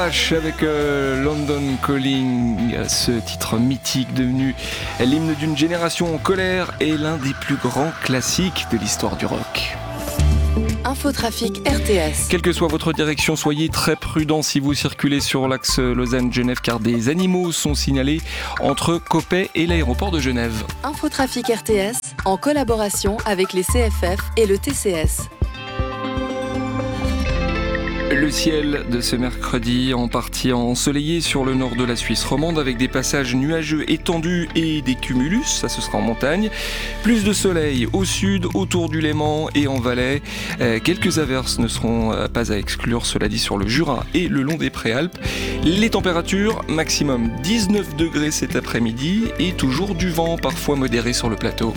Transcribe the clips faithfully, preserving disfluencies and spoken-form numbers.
Avec euh, London Calling, ce titre mythique devenu l'hymne d'une génération en colère et l'un des plus grands classiques de l'histoire du rock. Infotrafic R T S. Quelle que soit votre direction, soyez très prudents si vous circulez sur l'axe Lausanne-Genève car des animaux sont signalés entre Coppet et l'aéroport de Genève. Infotrafic R T S en collaboration avec les C F F et le T C S. Le ciel de ce mercredi en partie ensoleillé sur le nord de la Suisse romande avec des passages nuageux étendus et des cumulus, ça ce sera en montagne. Plus de soleil au sud, autour du Léman et en Valais. Euh, quelques averses ne seront euh, pas à exclure, cela dit sur le Jura et le long des Préalpes. Les températures, maximum dix-neuf degrés cet après-midi et toujours du vent, parfois modéré sur le plateau.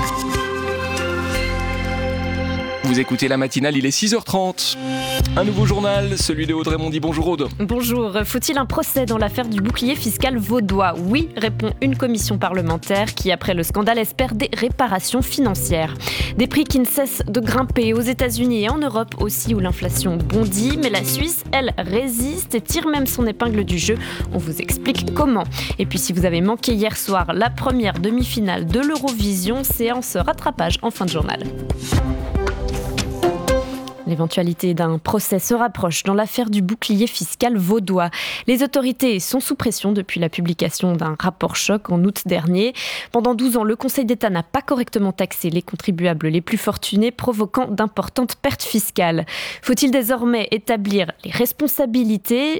Vous écoutez la matinale, il est six heures trente. Un nouveau journal, celui de Audrey Mondy. Bonjour Aude. Bonjour. Faut-il un procès dans l'affaire du bouclier fiscal vaudois ? Oui, répond une commission parlementaire qui, après le scandale, espère des réparations financières. Des prix qui ne cessent de grimper aux États-Unis et en Europe aussi, où l'inflation bondit. Mais la Suisse, elle, résiste et tire même son épingle du jeu. On vous explique comment. Et puis, si vous avez manqué hier soir la première demi-finale de l'Eurovision, séance rattrapage en fin de journal. L'éventualité d'un procès se rapproche dans l'affaire du bouclier fiscal vaudois. Les autorités sont sous pression depuis la publication d'un rapport choc en août dernier. Pendant douze ans, le Conseil d'État n'a pas correctement taxé les contribuables les plus fortunés, provoquant d'importantes pertes fiscales. Faut-il désormais établir les responsabilités ?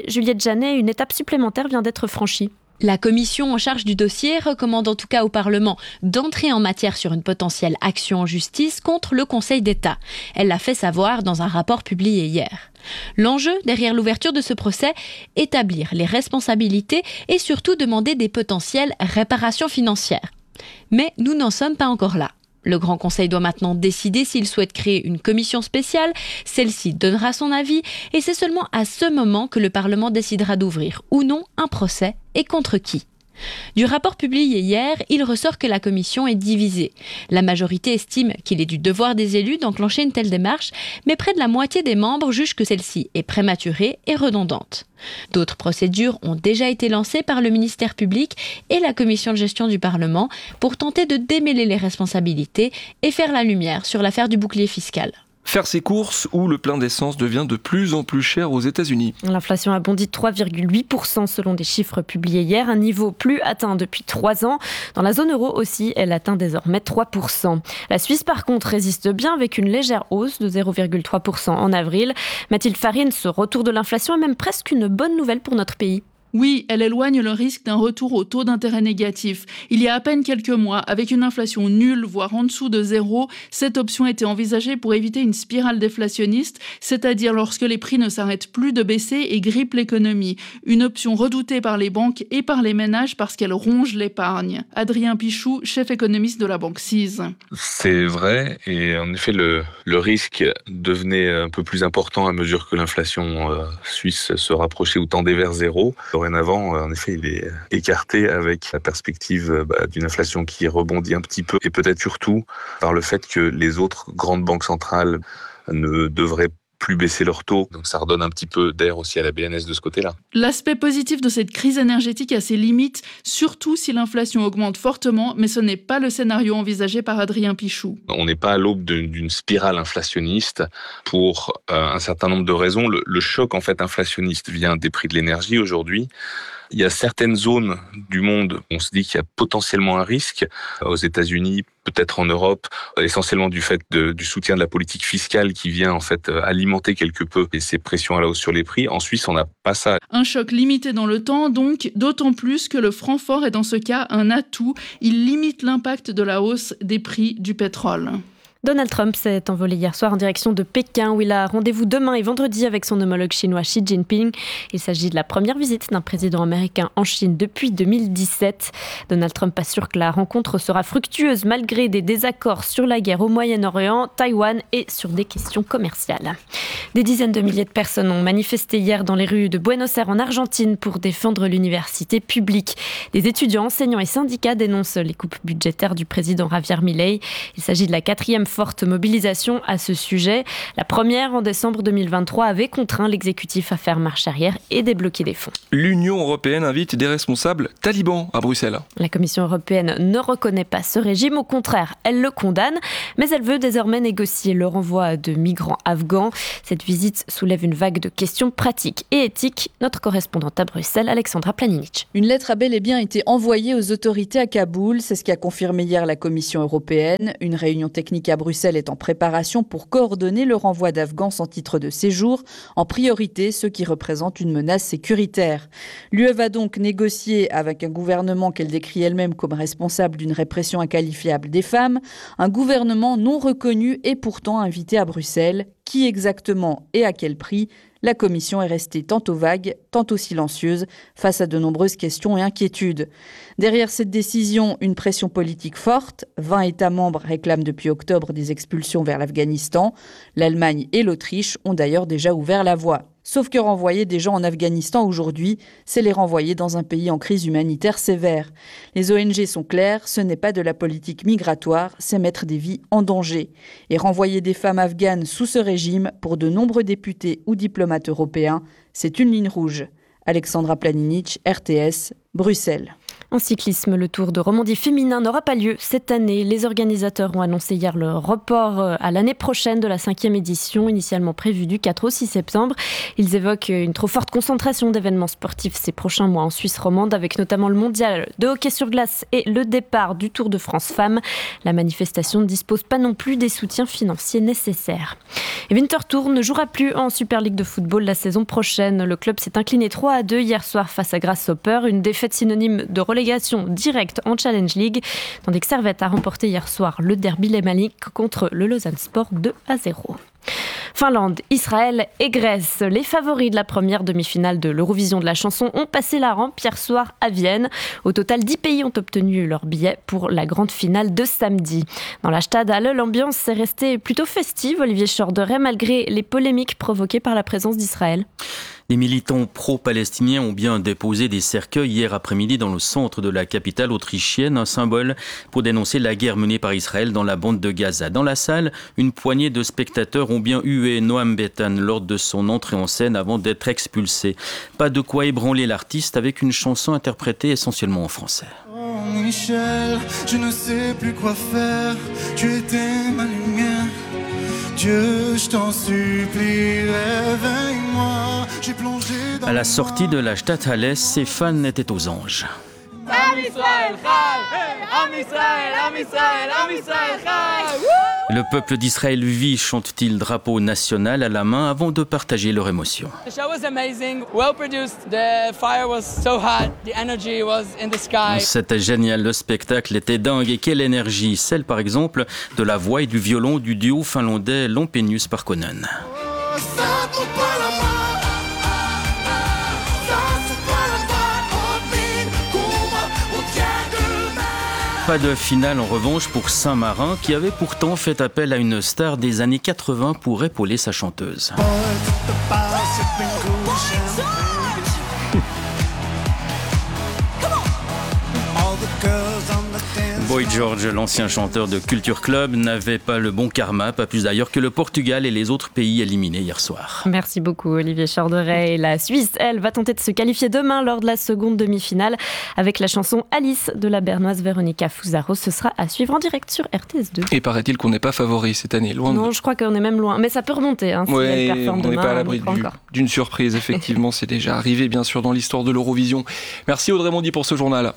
Juliette Janet, une étape supplémentaire vient d'être franchie. La commission en charge du dossier recommande en tout cas au Parlement d'entrer en matière sur une potentielle action en justice contre le Conseil d'État. Elle l'a fait savoir dans un rapport publié hier. L'enjeu derrière l'ouverture de ce procès, établir les responsabilités et surtout demander des potentielles réparations financières. Mais nous n'en sommes pas encore là. Le Grand Conseil doit maintenant décider s'il souhaite créer une commission spéciale. Celle-ci donnera son avis et c'est seulement à ce moment que le Parlement décidera d'ouvrir ou non un procès et contre qui. Du rapport publié hier, il ressort que la commission est divisée. La majorité estime qu'il est du devoir des élus d'enclencher une telle démarche, mais près de la moitié des membres jugent que celle-ci est prématurée et redondante. D'autres procédures ont déjà été lancées par le ministère public et la commission de gestion du Parlement pour tenter de démêler les responsabilités et faire la lumière sur l'affaire du bouclier fiscal. Faire ses courses où le plein d'essence devient de plus en plus cher aux États-Unis. L'inflation a bondi de trois virgule huit pour cent selon des chiffres publiés hier, un niveau plus atteint depuis trois ans. Dans la zone euro aussi, elle atteint désormais trois pour cent. La Suisse par contre résiste bien avec une légère hausse de zéro virgule trois pour cent en avril. Mathilde Farine, ce retour de l'inflation est même presque une bonne nouvelle pour notre pays. Oui, elle éloigne le risque d'un retour au taux d'intérêt négatif. Il y a à peine quelques mois, avec une inflation nulle, voire en dessous de zéro, cette option était envisagée pour éviter une spirale déflationniste, c'est-à-dire lorsque les prix ne s'arrêtent plus de baisser et grippent l'économie. Une option redoutée par les banques et par les ménages parce qu'elle ronge l'épargne. Adrien Pichou, chef économiste de la banque C I S. C'est vrai, et en effet, le, le risque devenait un peu plus important à mesure que l'inflation euh, suisse se rapprochait ou tendait vers zéro. Dorénavant, en effet, il est écarté avec la perspective bah, d'une inflation qui rebondit un petit peu et peut-être surtout par le fait que les autres grandes banques centrales ne devraient plus baisser leurs taux. Donc ça redonne un petit peu d'air aussi à la B N S de ce côté-là. L'aspect positif de cette crise énergétique a ses limites, surtout si l'inflation augmente fortement, mais ce n'est pas le scénario envisagé par Adrien Pichou. On n'est pas à l'aube d'une spirale inflationniste pour euh, un certain nombre de raisons. Le, le choc en fait inflationniste vient des prix de l'énergie aujourd'hui. Il y a certaines zones du monde où on se dit qu'il y a potentiellement un risque. Aux États-Unis, peut-être en Europe, essentiellement du fait de, du soutien de la politique fiscale qui vient en fait alimenter quelque peu ces pressions à la hausse sur les prix. En Suisse, on n'a pas ça. Un choc limité dans le temps, donc, d'autant plus que le franc fort est dans ce cas un atout. Il limite l'impact de la hausse des prix du pétrole. Donald Trump s'est envolé hier soir en direction de Pékin où il a rendez-vous demain et vendredi avec son homologue chinois Xi Jinping. Il s'agit de la première visite d'un président américain en Chine depuis deux mille dix-sept. Donald Trump assure que la rencontre sera fructueuse malgré des désaccords sur la guerre au Moyen-Orient, Taïwan et sur des questions commerciales. Des dizaines de milliers de personnes ont manifesté hier dans les rues de Buenos Aires en Argentine pour défendre l'université publique. Des étudiants, enseignants et syndicats dénoncent les coupes budgétaires du président Javier Milei. Il s'agit de la quatrième forte mobilisation à ce sujet. La première, en décembre deux mille vingt-trois, avait contraint l'exécutif à faire marche arrière et débloquer des fonds. L'Union européenne invite des responsables talibans à Bruxelles. La Commission européenne ne reconnaît pas ce régime, au contraire, elle le condamne, mais elle veut désormais négocier le renvoi de migrants afghans. Cette visite soulève une vague de questions pratiques et éthiques. Notre correspondante à Bruxelles, Alexandra Planinic. Une lettre a bel et bien été envoyée aux autorités à Kaboul, c'est ce qu'a confirmé hier la Commission européenne. Une réunion technique à Bruxelles est en préparation pour coordonner le renvoi d'Afghans sans titre de séjour, en priorité ceux qui représentent une menace sécuritaire. L'U E va donc négocier avec un gouvernement qu'elle décrit elle-même comme responsable d'une répression inqualifiable des femmes, un gouvernement non reconnu et pourtant invité à Bruxelles. Qui exactement et à quel prix ? La Commission est restée tantôt vague, tantôt silencieuse, face à de nombreuses questions et inquiétudes. Derrière cette décision, une pression politique forte. vingt États membres réclament depuis octobre des expulsions vers l'Afghanistan. L'Allemagne et l'Autriche ont d'ailleurs déjà ouvert la voie. Sauf que renvoyer des gens en Afghanistan aujourd'hui, c'est les renvoyer dans un pays en crise humanitaire sévère. Les O N G sont clairs, ce n'est pas de la politique migratoire, c'est mettre des vies en danger. Et renvoyer des femmes afghanes sous ce régime, pour de nombreux députés ou diplomates européens, c'est une ligne rouge. Alexandra Planinic, R T S, Bruxelles. En cyclisme, le Tour de Romandie féminin n'aura pas lieu cette année. Les organisateurs ont annoncé hier le report à l'année prochaine de la cinquième édition, initialement prévue du quatre au six septembre. Ils évoquent une trop forte concentration d'événements sportifs ces prochains mois en Suisse romande, avec notamment le mondial de hockey sur glace et le départ du Tour de France Femmes. La manifestation ne dispose pas non plus des soutiens financiers nécessaires. Et Winterthur ne jouera plus en Super League de football la saison prochaine. Le club s'est incliné trois à deux hier soir face à Grasshopper, une défaite synonyme de relégation directe en Challenge League, tandis que Servette a remporté hier soir le derby lémanique contre le Lausanne Sport deux à zéro. Finlande, Israël et Grèce, les favoris de la première demi-finale de l'Eurovision de la chanson, ont passé la rampe hier soir à Vienne. Au total, dix pays ont obtenu leur billet pour la grande finale de samedi. Dans la Stadthalle, l'ambiance est restée plutôt festive, Olivier Chorderet, malgré les polémiques provoquées par la présence d'Israël. Les militants pro-palestiniens ont bien déposé des cercueils hier après-midi dans le centre de la capitale autrichienne, un symbole pour dénoncer la guerre menée par Israël dans la bande de Gaza. Dans la salle, une poignée de spectateurs ont bien hué Noam Betan lors de son entrée en scène avant d'être expulsé. Pas de quoi ébranler l'artiste avec une chanson interprétée essentiellement en français. Oh Michel, je ne sais plus quoi faire, tu étais ma lumière. Dieu, je t'en supplie, réveille-moi. J'ai plongé dans à la sortie de la Stadthalle, ses fans étaient aux anges. Am Israël Chai! Am Israël, Am Israël, Am Israël Chai! Le peuple d'Israël vit, chante-t-il, drapeau national à la main avant de partager leur émotion. The show was amazing, well produced. The fire was so hot, the energy was in the sky. C'était génial, le spectacle était dingue et quelle énergie, celle par exemple de la voix et du violon du duo finlandais Lompenius Parkkonen. Pas de finale en revanche pour Saint-Marin qui avait pourtant fait appel à une star des années quatre-vingts pour épauler sa chanteuse. Boy George, l'ancien chanteur de Culture Club, n'avait pas le bon karma, pas plus d'ailleurs que le Portugal et les autres pays éliminés hier soir. Merci beaucoup Olivier Chorderet. La Suisse, elle, va tenter de se qualifier demain lors de la seconde demi-finale avec la chanson Alice de la bernoise Véronica Fusaro. Ce sera à suivre en direct sur R T S deux. Et paraît-il qu'on n'est pas favori cette année, loin Non, de... je crois qu'on est même loin, mais ça peut remonter. Hein, si ouais, elle performe on n'est demain, pas à l'abri on du, d'une surprise, effectivement. C'est déjà arrivé, bien sûr, dans l'histoire de l'Eurovision. Merci Audrey Mondy pour ce journal.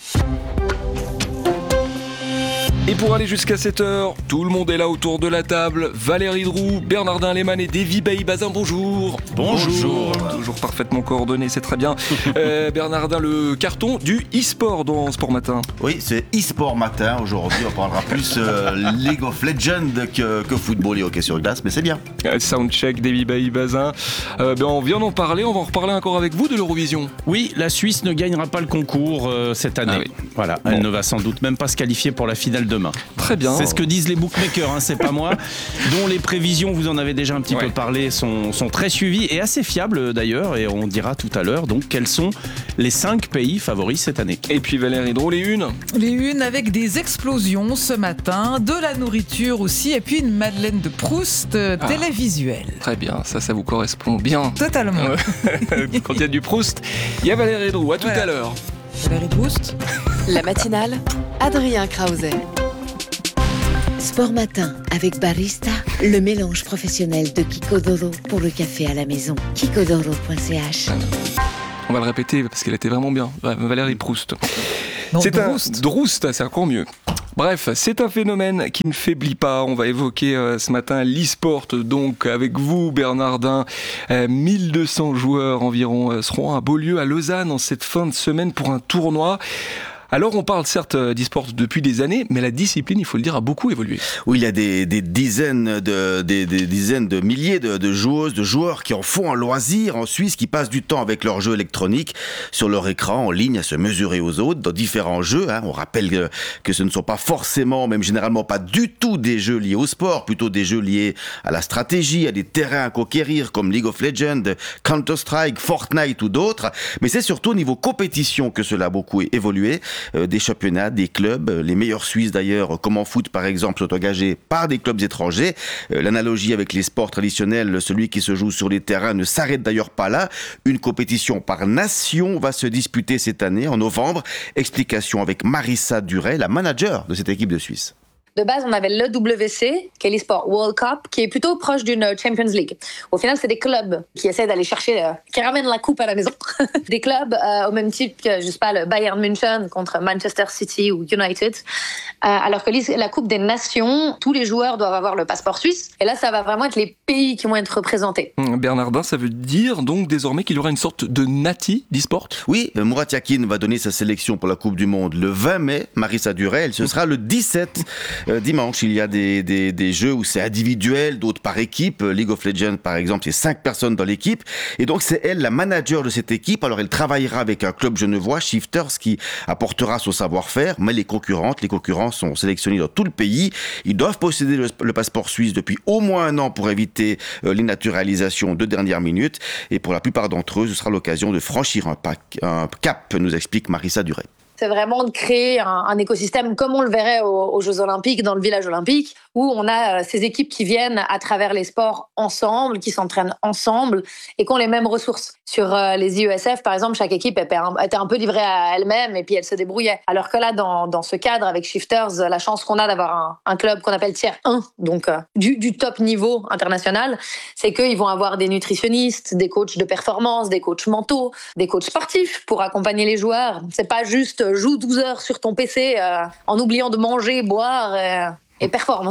Et pour aller jusqu'à sept heures, tout le monde est là autour de la table. Valérie Droux, Bernardin Lehmann et Davy Bailly-Bazin, bonjour. Bonjour. Bonjour. Toujours parfaitement coordonné, c'est très bien. euh, Bernardin, le carton du e-sport dans Sport Matin. Oui, c'est e-sport matin. Aujourd'hui, on parlera plus euh, League of Legends que, que football et hockey sur glace, mais c'est bien. Euh, Soundcheck, Davy Bailly-Bazin. Euh, ben, on vient d'en parler, on va en reparler encore avec vous de l'Eurovision. Oui, la Suisse ne gagnera pas le concours euh, cette année. Ah oui. Voilà, bon. Elle ne va sans doute même pas se qualifier pour la finale de demain. Très bien. C'est ce que disent les bookmakers, hein, c'est pas moi, dont les prévisions, vous en avez déjà un petit ouais. peu parlé, sont, sont très suivies et assez fiables d'ailleurs, et on dira tout à l'heure donc quels sont les cinq pays favoris cette année. Et puis Valérie Dro, les unes Les unes avec des explosions ce matin, de la nourriture aussi, et puis une Madeleine de Proust euh, ah, télévisuelle. Très bien, ça, ça vous correspond bien. Totalement. Quand il y a du Proust, il y a Valérie Dro, à tout voilà. à l'heure. Valérie Proust. La matinale, Adrien Krause. Sport matin avec Barista, le mélange professionnel de Kikodoro pour le café à la maison. kikodoro point c h. On va le répéter parce qu'elle était vraiment bien. Valérie Proust. Non, c'est Droust. un Droust, c'est encore mieux. Bref, c'est un phénomène qui ne faiblit pas. On va évoquer euh, ce matin l'e-sport, donc avec vous Bernardin. Euh, mille deux cents joueurs environ euh, seront à Beaulieu, à Lausanne, en cette fin de semaine pour un tournoi. Alors on parle certes d'e-sport depuis des années, mais la discipline, il faut le dire, a beaucoup évolué. Oui, il y a des, des dizaines de des, des dizaines de milliers de, de joueuses, de joueurs qui en font un loisir en Suisse, qui passent du temps avec leurs jeux électroniques sur leur écran en ligne à se mesurer aux autres dans différents jeux. Hein. On rappelle que, que ce ne sont pas forcément, même généralement pas du tout des jeux liés au sport, plutôt des jeux liés à la stratégie, à des terrains à conquérir comme League of Legends, Counter-Strike, Fortnite ou d'autres. Mais c'est surtout au niveau compétition que cela a beaucoup évolué. Euh, des championnats, des clubs, les meilleurs Suisses d'ailleurs, comme en foot par exemple, sont engagés par des clubs étrangers. Euh, l'analogie avec les sports traditionnels, celui qui se joue sur les terrains ne s'arrête d'ailleurs pas là. Une compétition par nation va se disputer cette année en novembre. Explication avec Marissa Duret, la manager de cette équipe de Suisse. De base, on avait l'E W C, qui est l'e-sport World Cup, qui est plutôt proche d'une Champions League. Au final, c'est des clubs qui essaient d'aller chercher, euh, qui ramènent la coupe à la maison. Des clubs euh, au même type que, je sais pas, le Bayern München contre Manchester City ou United. Euh, alors que la Coupe des Nations, tous les joueurs doivent avoir le passeport suisse. Et là, ça va vraiment être les pays qui vont être représentés. Bernardin, ça veut dire donc désormais qu'il y aura une sorte de nati d'e-sport ? Oui, Murat Yakin va donner sa sélection pour la Coupe du Monde le vingt mai. Marissa Duret, ce sera le dix-sept Euh, dimanche. Il y a des, des, des jeux où c'est individuel, d'autres par équipe. League of Legends, par exemple, c'est cinq personnes dans l'équipe. Et donc, c'est elle, la manager de cette équipe. Alors, elle travaillera avec un club genevois, Shifters, qui apportera son savoir-faire. Mais les concurrentes, les concurrents sont sélectionnés dans tout le pays. Ils doivent posséder le, le passeport suisse depuis au moins un an pour éviter euh, les naturalisations de dernière minute. Et pour la plupart d'entre eux, ce sera l'occasion de franchir un, pack, un cap, nous explique Marissa Duret. C'est vraiment de créer un, un écosystème comme on le verrait aux, aux Jeux Olympiques, dans le village olympique, où on a euh, ces équipes qui viennent à travers les sports ensemble, qui s'entraînent ensemble et qui ont les mêmes ressources. Sur euh, les I E S F, par exemple, chaque équipe était un, était un peu livrée à elle-même et puis elle se débrouillait. Alors que là, dans, dans ce cadre, avec Shifters, la chance qu'on a d'avoir un, un club qu'on appelle tiers un, donc euh, du, du top niveau international, c'est qu'ils vont avoir des nutritionnistes, des coachs de performance, des coachs mentaux, des coachs sportifs pour accompagner les joueurs. C'est pas juste joue douze heures sur ton P C euh, en oubliant de manger, boire et, et performe.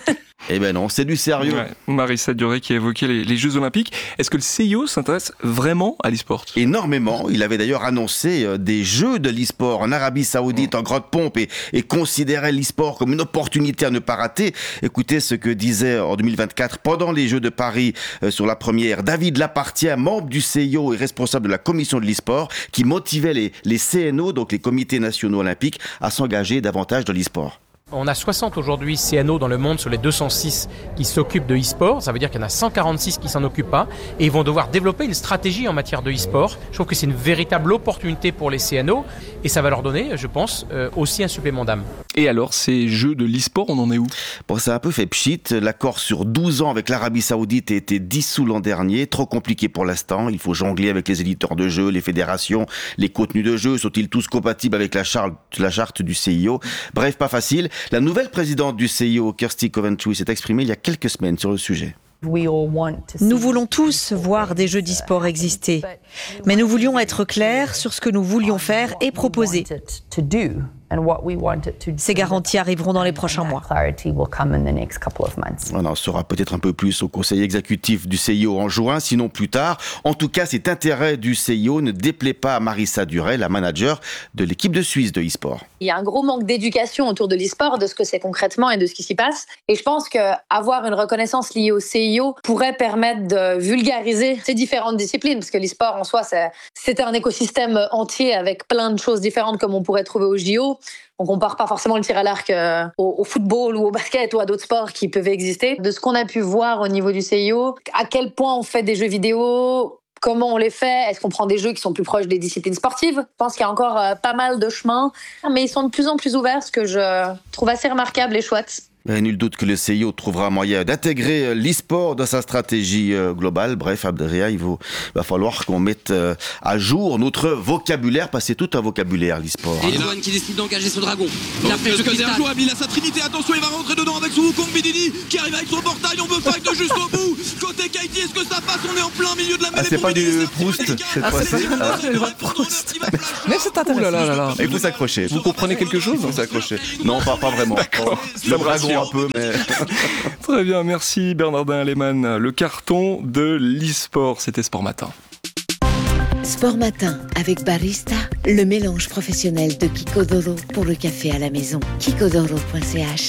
Eh ben non, c'est du sérieux. Ouais. Marissa Duret qui a évoqué les, les Jeux Olympiques. Est-ce que le C I O s'intéresse vraiment à l'e-sport ? Énormément. Il avait d'ailleurs annoncé euh, des Jeux de l'e-sport en Arabie Saoudite mmh. en grande pompe et, et considérait l'e-sport comme une opportunité à ne pas rater. Écoutez ce que disait en deux mille vingt-quatre, pendant les Jeux de Paris, euh, sur la première, David Lapartien, membre du C I O et responsable de la commission de l'e-sport, qui motivait les, les C N O, donc les comités nationaux olympiques, à s'engager davantage dans l'e-sport. On a soixante aujourd'hui C N O dans le monde sur les deux cent six qui s'occupent de e-sport. Ça veut dire qu'il y en a cent quarante-six qui s'en occupent pas et ils vont devoir développer une stratégie en matière de e-sport. Je trouve que c'est une véritable opportunité pour les C N O et ça va leur donner, je pense, euh, aussi un supplément d'âme. Et alors, ces jeux de l'e-sport, on en est où ? Bon, ça a un peu fait pchit. L'accord sur douze ans avec l'Arabie Saoudite a été dissous l'an dernier. Trop compliqué pour l'instant. Il faut jongler avec les éditeurs de jeux, les fédérations. Les contenus de jeux sont-ils tous compatibles avec la charte, la charte du C I O ? Bref, pas facile. La nouvelle présidente du C I O, Kirsty Coventry, s'est exprimée il y a quelques semaines sur le sujet. Nous voulons tous voir des jeux d'e-sport exister, mais nous voulions être clairs sur ce que nous voulions faire et proposer. Ces garanties arriveront dans les prochains mois. On en saura peut-être un peu plus au conseil exécutif du C I O en juin, sinon plus tard. En tout cas, cet intérêt du C I O ne déplaît pas à Marissa Duret, la manager de l'équipe de Suisse de e-sport. Il y a un gros manque d'éducation autour de l'e-sport, de ce que c'est concrètement et de ce qui s'y passe. Et je pense qu'avoir une reconnaissance liée au C I O pourrait permettre de vulgariser ces différentes disciplines, parce que l'e-sport en soi, c'est, c'est un écosystème entier avec plein de choses différentes comme on pourrait trouver au J O. vidéo. On compare pas forcément le tir à l'arc euh, au, au football ou au basket ou à d'autres sports qui peuvent exister. De ce qu'on a pu voir au niveau du C I O, à quel point on fait des jeux vidéo, comment on les fait, est-ce qu'on prend des jeux qui sont plus proches des disciplines sportives? Je pense qu'il y a encore euh, pas mal de chemin, mais ils sont de plus en plus ouverts, ce que je trouve assez remarquable et chouette. Et nul doute que le C I O trouvera un moyen d'intégrer l'e-sport dans sa stratégie globale. Bref, Abderria, il va falloir qu'on mette à jour notre vocabulaire, parce que c'est tout un vocabulaire, l'e-sport. Et Loan qui décide d'engager ce dragon. Il a fait le caser jouable, il a sa trinité, attention, il va rentrer dedans avec son Wukong Bidini qui arrive avec son portail, on veut fight juste au bout. Côté Kaiti, est-ce que ça passe? On est en plein milieu de la mêlée. Ah, c'est pas du Proust cette ah, fois-ci. Ah, Proust. Mais c'est intéressant. Là, là, là, là. Il faut s'accrocher. Vous comprenez quelque chose? Il faut s'accrocher. Non, pas, pas vraiment. Le dragon un peu, mais... Très bien, merci Bernardin Lehmann. Le carton de l'e-sport, c'était Sport Matin. Sport Matin avec Barista, le mélange professionnel de Kiko Doro pour le café à la maison. kikodoro point c h.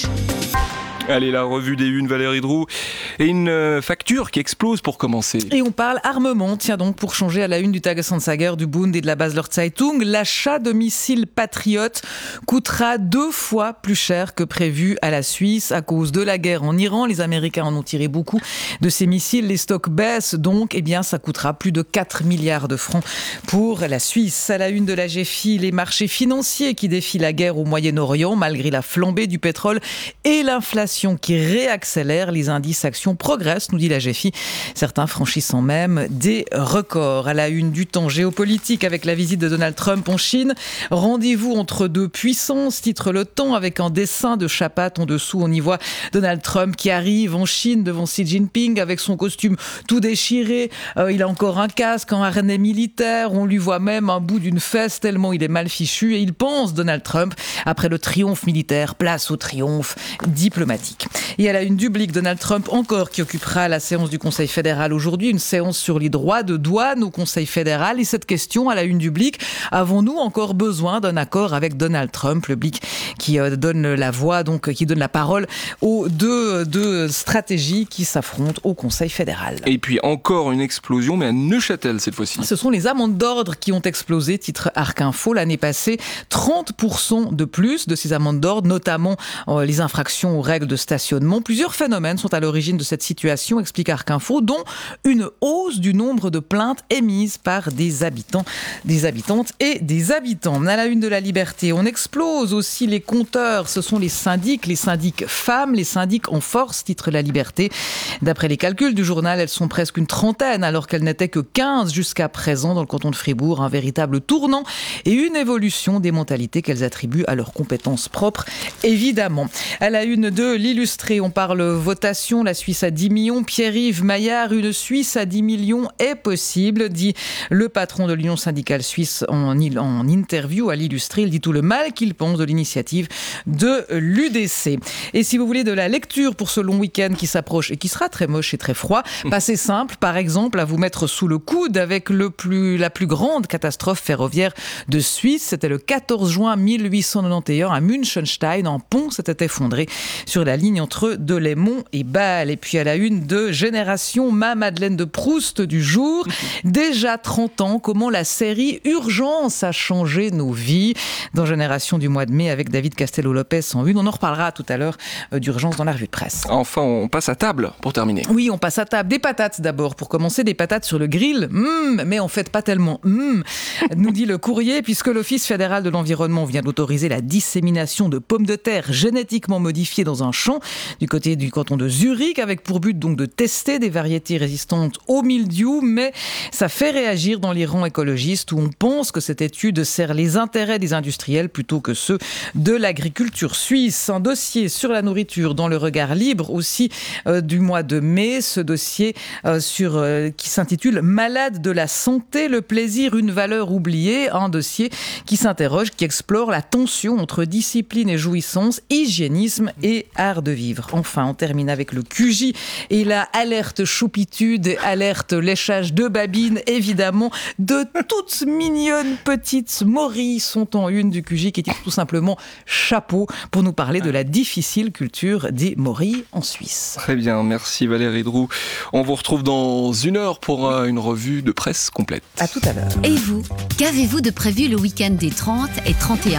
Allez, la revue des Unes, Valérie Droux, et une facture qui explose pour commencer. Et on parle armement, tiens donc, pour changer à la une du Tagesanzeiger, du Bund et de la Basler Zeitung, l'achat de missiles Patriot coûtera deux fois plus cher que prévu à la Suisse à cause de la guerre en Iran. Les Américains en ont tiré beaucoup de ces missiles, les stocks baissent donc, eh bien ça coûtera plus de quatre milliards de francs pour la Suisse. À la une de la G F I, les marchés financiers qui défient la guerre au Moyen-Orient malgré la flambée du pétrole et l'inflation qui réaccélère. Les indices actions progressent, nous dit la G F I, certains franchissant même des records. À la une du temps géopolitique avec la visite de Donald Trump en Chine, rendez-vous entre deux puissances, titre Le Temps, avec un dessin de Chapat en dessous. On y voit Donald Trump qui arrive en Chine devant Xi Jinping avec son costume tout déchiré. Euh, il a encore un casque, un harnais militaire. On lui voit même un bout d'une fesse tellement il est mal fichu. Et il pense, Donald Trump, après le triomphe militaire, place au triomphe diplomatique. Et à la une du Blick, Donald Trump encore qui occupera la séance du Conseil fédéral aujourd'hui, une séance sur les droits de douane au Conseil fédéral. Et cette question à la une du Blick, avons-nous encore besoin d'un accord avec Donald Trump? Le Blick qui donne la voix, donc qui donne la parole aux deux, deux stratégies qui s'affrontent au Conseil fédéral. Et puis encore une explosion, mais à Neuchâtel cette fois-ci. Ce sont les amendes d'ordre qui ont explosé, titre Arc Info. L'année passée, trente pour cent de plus de ces amendes d'ordre, notamment euh, les infractions aux règles de stationnement. Plusieurs phénomènes sont à l'origine de cette situation, explique Arc Info, dont une hausse du nombre de plaintes émises par des habitants, des habitantes et des habitants. À la une de la Liberté, on explose aussi les compteurs. Ce sont les syndics, les syndics femmes, les syndics en force, titre La Liberté. D'après les calculs du journal, elles sont presque une trentaine, alors qu'elles n'étaient que quinze jusqu'à présent dans le canton de Fribourg. Un véritable tournant et une évolution des mentalités qu'elles attribuent à leurs compétences propres, évidemment. À la une de l'Illustré, on parle votation, la Suisse à dix millions. Pierre-Yves Maillard, une Suisse à dix millions est possible, dit le patron de l'Union syndicale suisse en, en interview à l'Illustré. Il dit tout le mal qu'il pense de l'initiative de l'U D C. Et si vous voulez de la lecture pour ce long week-end qui s'approche et qui sera très moche et très froid, bah c'est simple, par exemple, à vous mettre sous le coude avec le plus, la plus grande catastrophe ferroviaire de Suisse. C'était le quatorze juin mille huit cent quatre-vingt-onze à Münchenstein. Un pont s'était effondré sur la ligne entre Delémont et Bâle. Et puis à la une de Génération, ma Madeleine de Proust du jour. Déjà trente ans, comment la série Urgence a changé nos vies. Dans Génération du mois de mai avec David Castello-Lopez en une. On en reparlera tout à l'heure euh, d'Urgence dans la revue de presse. Enfin, on passe à table pour terminer. Oui, on passe à table. Des patates d'abord. Pour commencer, des patates sur le grill. Mmh, mais en fait, pas tellement. Mmh, nous dit le courrier, puisque l'Office fédéral de l'environnement vient d'autoriser la dissémination de pommes de terre génétiquement modifiées dans un champ du côté du canton de Zurich, avec pour but donc de tester des variétés résistantes au mildiou, mais ça fait réagir dans les rangs écologistes où on pense que cette étude sert les intérêts des industriels plutôt que ceux de l'agriculture suisse. Un dossier sur la nourriture dans le regard libre aussi euh, du mois de mai, ce dossier euh, sur, euh, qui s'intitule « Malade de la santé, le plaisir, une valeur oubliée », un dossier qui s'interroge, qui explore la tension entre discipline et jouissance, hygiénisme et art de vivre. Enfin, on termine avec le Q J et la alerte choupitude, alerte léchage de babine, évidemment. De toutes mignonnes petites morilles sont en une du Q J qui dit tout simplement chapeau pour nous parler de la difficile culture des morilles en Suisse. Très bien, merci Valérie Droux. On vous retrouve dans une heure pour une revue de presse complète. À tout à l'heure. Et vous, qu'avez-vous de prévu le week-end des trente et trente et un mai ?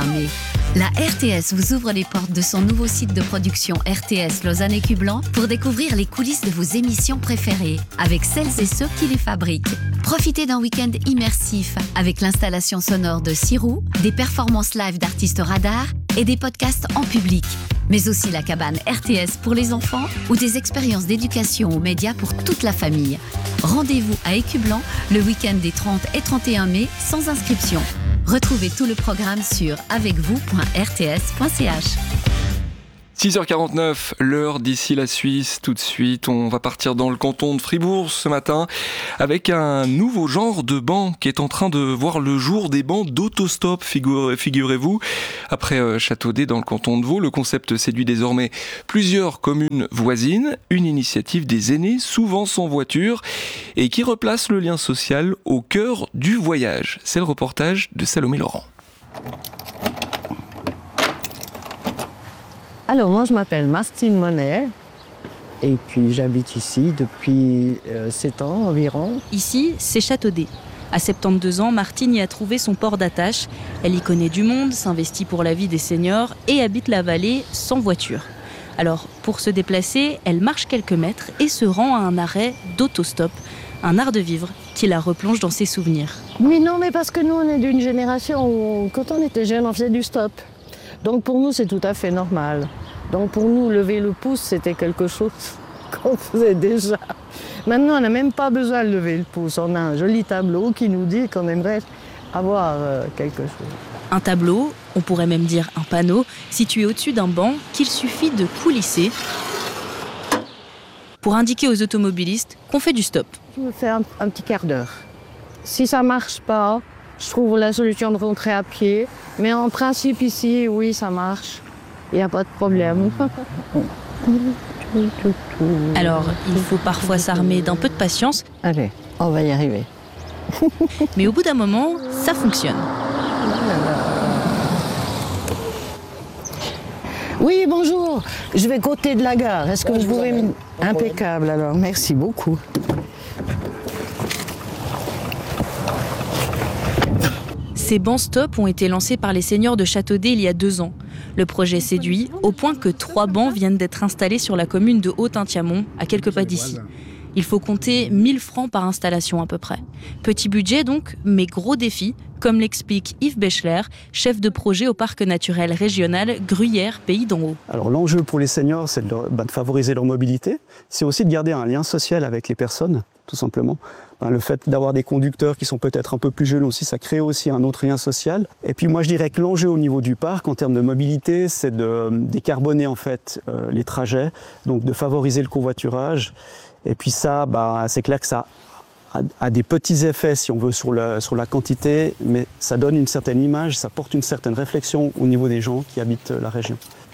La R T S vous ouvre les portes de son nouveau site de production R T S Lausanne Écublens pour découvrir les coulisses de vos émissions préférées avec celles et ceux qui les fabriquent. Profitez d'un week-end immersif avec l'installation sonore de Sirou, des performances live d'artistes radars et des podcasts en public. Mais aussi la cabane R T S pour les enfants ou des expériences d'éducation aux médias pour toute la famille. Rendez-vous à Écublens le week-end des trente et trente et un mai sans inscription. Retrouvez tout le programme sur avec vous point r t s point c h. six heures quarante-neuf, l'heure d'ici la Suisse. Tout de suite, on va partir dans le canton de Fribourg ce matin avec un nouveau genre de banc qui est en train de voir le jour, des bancs d'autostop, figurez-vous. Après Châteaudet dans le canton de Vaud, le concept séduit désormais plusieurs communes voisines. Une initiative des aînés, souvent sans voiture, et qui replace le lien social au cœur du voyage. C'est le reportage de Salomé Laurent. Alors moi je m'appelle Martine Monet et puis j'habite ici depuis euh, sept ans environ. Ici, c'est Châteaudet. À soixante-douze ans, Martine y a trouvé son port d'attache. Elle y connaît du monde, s'investit pour la vie des seniors et habite la vallée sans voiture. Alors pour se déplacer, elle marche quelques mètres et se rend à un arrêt d'autostop, un art de vivre qui la replonge dans ses souvenirs. Oui, non, mais parce que nous on est d'une génération où quand on était jeune on faisait du stop. Donc pour nous c'est tout à fait normal. Donc pour nous lever le pouce c'était quelque chose qu'on faisait déjà. Maintenant on n'a même pas besoin de lever le pouce. On a un joli tableau qui nous dit qu'on aimerait avoir euh, quelque chose. Un tableau, on pourrait même dire un panneau, situé au-dessus d'un banc qu'il suffit de coulisser pour indiquer aux automobilistes qu'on fait du stop. Je me fais un, un petit quart d'heure. Si ça marche pas, je trouve la solution de rentrer à pied. Mais en principe ici, oui, ça marche. Il n'y a pas de problème. Alors, il faut parfois s'armer d'un peu de patience. Allez, on va y arriver. Mais au bout d'un moment, ça fonctionne. Oui, bonjour. Je vais côté de la gare. Est-ce que vous pouvez... Me... Impeccable, alors. Merci beaucoup. Ces bancs stop ont été lancés par les seniors de Châteaudet il y a deux ans. Le projet séduit au point que trois bancs viennent d'être installés sur la commune de Haut-Ain-Thiamont, à quelques pas d'ici. Il faut compter mille francs par installation à peu près. Petit budget donc, mais gros défi, comme l'explique Yves Bechler, chef de projet au parc naturel régional Gruyère Pays d'en Haut. Alors l'enjeu pour les seniors, c'est de, bah, de favoriser leur mobilité. C'est aussi de garder un lien social avec les personnes, tout simplement. Ben, le fait d'avoir des conducteurs qui sont peut-être un peu plus jeunes aussi, ça crée aussi un autre lien social. Et puis moi je dirais que l'enjeu au niveau du parc, en termes de mobilité, c'est de décarboner en fait euh, les trajets, donc de favoriser le covoiturage. Et puis ça, bah, c'est clair que ça a, a des petits effets, si on veut, sur, le, sur la quantité, mais ça donne une certaine image, ça porte une certaine réflexion au niveau des gens qui habitent la région.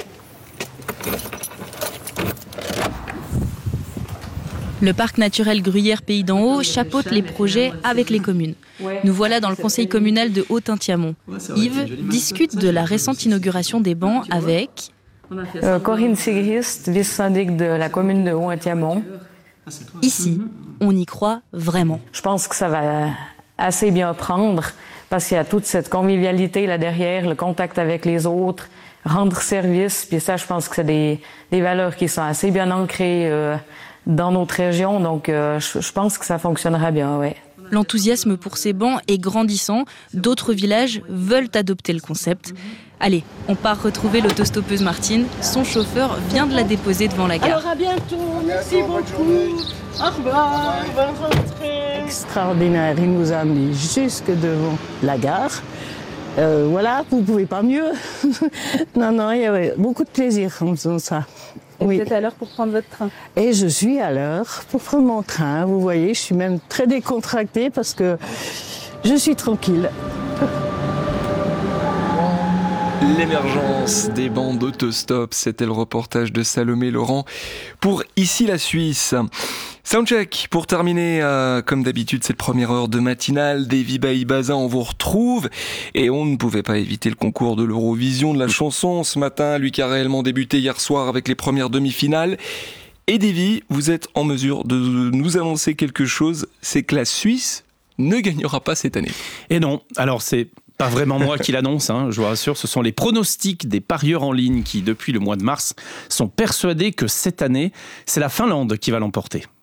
Le parc naturel Gruyère Pays d'en Haut chapeaute les projets avec les communes. Nous voilà dans le conseil communal de Haut-Ain-Thiamont. Yves discute de la récente inauguration des bancs avec... Euh, Corinne Sigrist, vice-syndic de la commune de Haut-Ain-Thiamont. Ici, on y croit vraiment. Je pense que ça va assez bien prendre parce qu'il y a toute cette convivialité là derrière, le contact avec les autres, rendre service. Puis ça, je pense que c'est des, des valeurs qui sont assez bien ancrées euh, dans notre région. Donc, euh, je, je pense que ça fonctionnera bien, ouais. L'enthousiasme pour ces bancs est grandissant. D'autres villages veulent adopter le concept. Allez, on part retrouver l'autostoppeuse Martine. Son chauffeur vient de la déposer devant la gare. Alors à bientôt, merci beaucoup. Au revoir, bonne rentrée. Extraordinaire, il nous a amenés jusque devant la gare. Euh, voilà, vous ne pouvez pas mieux. non, non, il y avait beaucoup de plaisir en faisant ça. Et oui. Vous êtes à l'heure pour prendre votre train? Et je suis à l'heure pour prendre mon train. Vous voyez, je suis même très décontractée parce que je suis tranquille. L'émergence des bancs d'autostop, c'était le reportage de Salomé Laurent pour Ici la Suisse. Soundcheck, pour terminer, euh, comme d'habitude, cette première heure de matinale, Davy Baïbaza, on vous retrouve. Et on ne pouvait pas éviter le concours de l'Eurovision de la chanson ce matin, lui qui a réellement débuté hier soir avec les premières demi-finales. Et Davy, vous êtes en mesure de nous annoncer quelque chose, c'est que la Suisse ne gagnera pas cette année. Et non, alors c'est Pas vraiment moi qui l'annonce, hein, je vous rassure, ce sont les pronostics des parieurs en ligne qui, depuis le mois de mars, sont persuadés que cette année, c'est la Finlande qui va l'emporter.